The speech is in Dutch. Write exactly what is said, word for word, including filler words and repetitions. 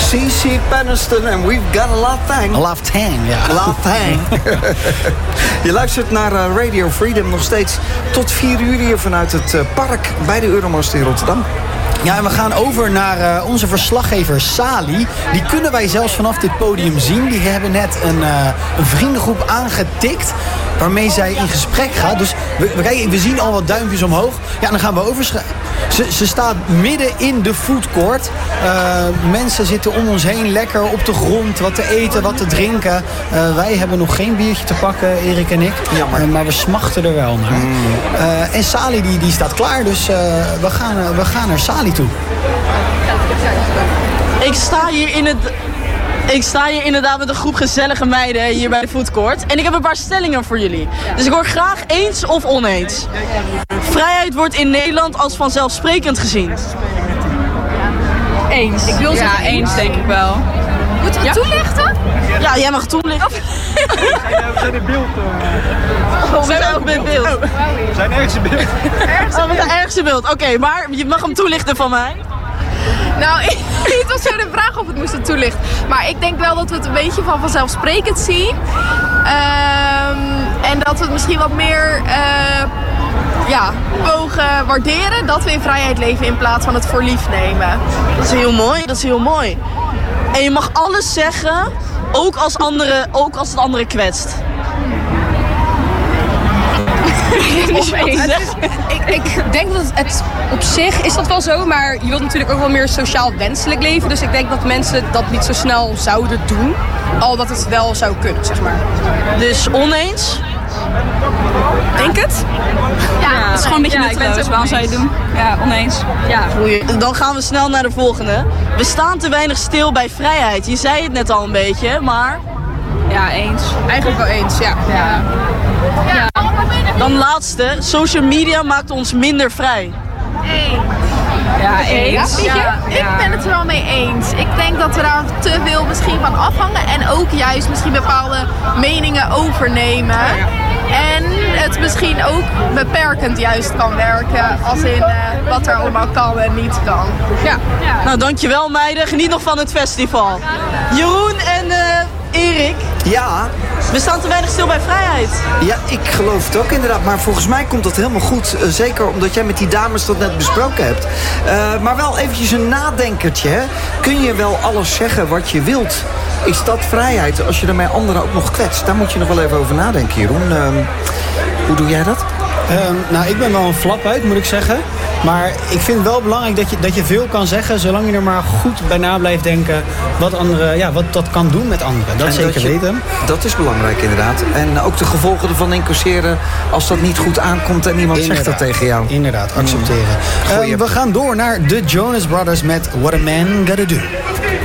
C C Peniston and we've got a lot thing. A lot thing, ja. A lot thing. Je luistert naar uh, Radio Freedom nog steeds tot vier uur hier vanuit het uh, park bij de Euromast in Rotterdam. Ja, en we gaan over naar uh, onze verslaggever Sali. Die kunnen wij zelfs vanaf dit podium zien. Die hebben net een, uh, een vriendengroep aangetikt waarmee zij in gesprek gaat. Dus we, we, kijken, we zien al wat duimpjes omhoog. Ja, dan gaan we over. Ze, ze staat midden in de foodcourt. Uh, mensen zitten om ons heen lekker op de grond. Wat te eten, wat te drinken. Uh, wij hebben nog geen biertje te pakken, Erik en ik. Jammer. Uh, maar we smachten er wel naar. Mm. Uh, en Sali die, die staat klaar. Dus uh, we, gaan, uh, we gaan naar Sali toe. Ik sta hier in het... Ik sta hier inderdaad met een groep gezellige meiden hier bij de foodcourt. En ik heb een paar stellingen voor jullie. Dus ik hoor graag eens of oneens. Vrijheid wordt in Nederland als vanzelfsprekend gezien. Eens. Ik wil zeggen ja, eens, denk ik wel. Moeten we ja? toelichten? Ja, jij mag toelichten. We zijn in beeld. Uh... Oh, we zijn ook in beeld. We zijn ergens in beeld. Oh, we zijn ergens in beeld. Oké, okay, maar je mag hem toelichten van mij. Nou, het was zo de vraag of het moesten toelichten. Maar ik denk wel dat we het een beetje van vanzelfsprekend zien. Um, en dat we het misschien wat meer uh, ja, mogen waarderen. Dat we in vrijheid leven in plaats van het voor lief nemen. Dat is heel mooi, dat is heel mooi. En je mag alles zeggen, ook als, andere, ook als het andere kwetst. Of ik, ik denk dat het op zich is dat wel zo, maar je wilt natuurlijk ook wel meer sociaal wenselijk leven. Dus ik denk dat mensen dat niet zo snel zouden doen, al dat het wel zou kunnen, zeg maar. Dus oneens? Denk het? Ja, ja het is gewoon een beetje ja, nutteloos. Waarom zou je het doen? Ja, oneens. Ja. Dan gaan we snel naar de volgende. We staan te weinig stil bij vrijheid. Je zei het net al een beetje, maar... Ja, eens. Eigenlijk wel eens, ja. ja. ja. Dan laatste, social media maakt ons minder vrij. Eens. Ja, eens. Ja, ja, ik ben het er wel mee eens. Ik denk dat we daar te veel misschien van afhangen en ook juist misschien bepaalde meningen overnemen. En het misschien ook beperkend juist kan werken, als in uh, wat er allemaal kan en niet kan. Ja. Ja. Nou, dankjewel meiden. Geniet nog van het festival. Jeroen en uh, Erik. Ja. We staan te weinig stil bij vrijheid. Ja, ik geloof het ook inderdaad. Maar volgens mij komt dat helemaal goed. Uh, zeker omdat jij met die dames dat net besproken hebt. Uh, maar wel eventjes een nadenkertje. Hè? Kun je wel alles zeggen wat je wilt? Is dat vrijheid als je daarmee anderen ook nog kwetst? Daar moet je nog wel even over nadenken, Jeroen. Uh, hoe doe jij dat? Um, nou, ik ben wel een flap uit, moet ik zeggen. Maar ik vind het wel belangrijk dat je, dat je veel kan zeggen, zolang je er maar goed bij na blijft denken wat, andere, ja, wat dat kan doen met anderen. Dat en zeker dat je, weten. Dat is belangrijk inderdaad. En ook de gevolgen ervan incasseren als dat niet goed aankomt en iemand inderdaad. Zegt dat tegen jou. Inderdaad, accepteren. Mm. Um, we gaan door naar de Jonas Brothers met What a Man Gotta Do.